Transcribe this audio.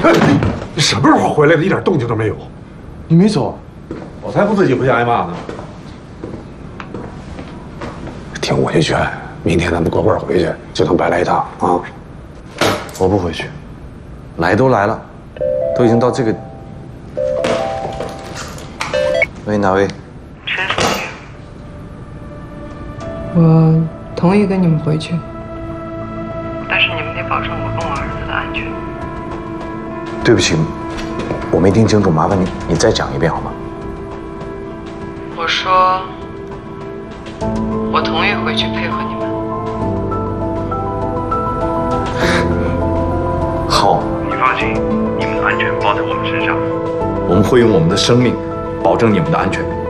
你什么时候回来的？一点动静都没有。 你没走？ 我才不自己回去挨骂呢。听我一劝，明天咱们个个回去，就当白来一趟啊！ 我不回去，来都来了，都已经到这个。喂，哪位？ 陈淑婷，我同意跟你们回去，但是你们得保证我跟我儿子的安全。 对不起，我没听清楚，麻烦你再讲一遍好吗？ 我说，我同意回去配合你们。 好， 你放心，你们的安全包在我们身上。 我们会用我们的生命保证你们的安全。